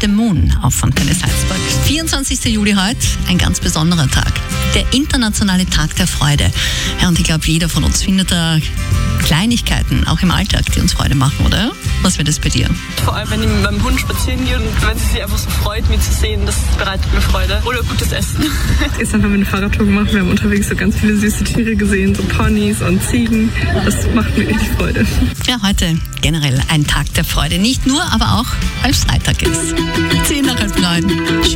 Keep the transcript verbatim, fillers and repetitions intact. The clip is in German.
the Moon auf Fontane Salzburg. vierundzwanzigster Juli heute, ein ganz besonderer Tag. Der internationale Tag der Freude. Ja, und ich glaube, jeder von uns findet da Kleinigkeiten, auch im Alltag, die uns Freude machen, oder? Was wäre das bei dir? Vor allem, wenn ich mit meinem Hund spazieren gehe und wenn sie sich einfach so freut, mich zu sehen, das bereitet mir Freude. Oder gutes Essen. Gestern haben wir eine Fahrradtour gemacht, wir haben unterwegs so ganz viele süße Tiere gesehen, so Ponys und Ziegen. Das macht mir richtig Freude. Ja, heute generell ein Tag der Freude. Nicht nur, aber auch, weil es Freitag ist. Zehn nach halb neun.